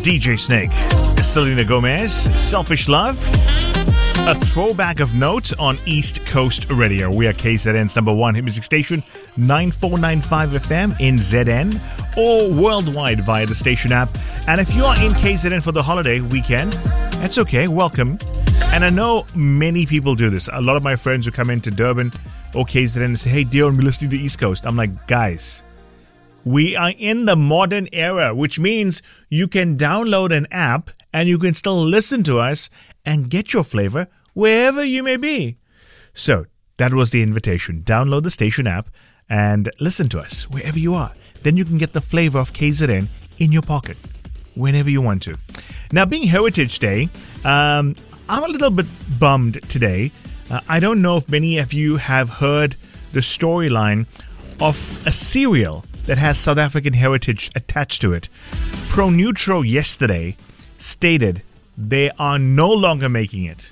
DJ Snake, Selena Gomez, Selfish Love. A throwback of note on East Coast Radio. We are KZN's number one hit music station, 9495 FM in ZN, or worldwide via the station app. And if you are in KZN for the holiday weekend, that's okay, welcome. And I know many people do this. A lot of my friends who come into Durban or KZN and say, hey, Dion, we're listening to East Coast. I'm like, guys, we are in the modern era, which means you can download an app and you can still listen to us and get your flavor wherever you may be. So that was the invitation. Download the station app and listen to us wherever you are. Then you can get the flavor of KZN in your pocket whenever you want to. Now, being Heritage Day, I'm a little bit bummed today. I don't know if many of you have heard the storyline of a cereal that has South African heritage attached to it. ProNutro yesterday stated they are no longer making it.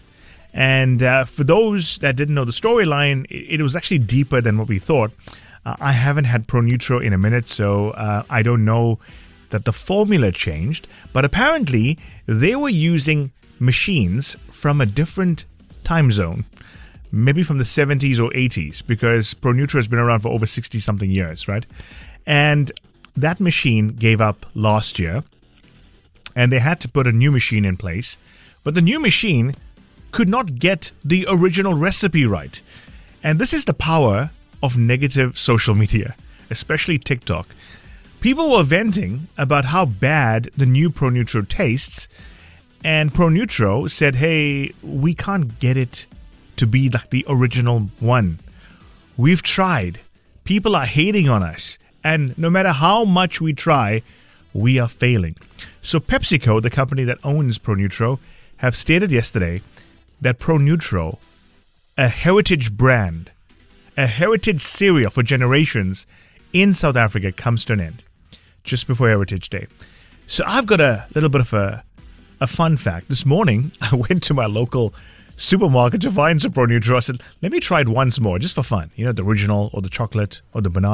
And for those that didn't know the storyline, it was actually deeper than what we thought. I haven't had ProNutro in a minute, so I don't know that the formula changed. But apparently, they were using machines from a different time zone, maybe from the 70s or 80s, because ProNutro has been around for over 60-something years, right? And that machine gave up last year, and they had to put a new machine in place. But the new machine could not get the original recipe right. And this is the power of negative social media, especially TikTok. People were venting about how bad the new ProNutro tastes, and ProNutro said, hey, we can't get it to be like the original one. We've tried. People are hating on us. And no matter how much we try, we are failing. So PepsiCo, the company that owns ProNutro, have stated yesterday that ProNutro, a heritage brand, a heritage cereal for generations in South Africa, comes to an end just before Heritage Day. So I've got a little bit of a fun fact. This morning, I went to my local supermarket to find some ProNutro. I said, let me try it once more, just for fun. You know, the original or the chocolate or the banana.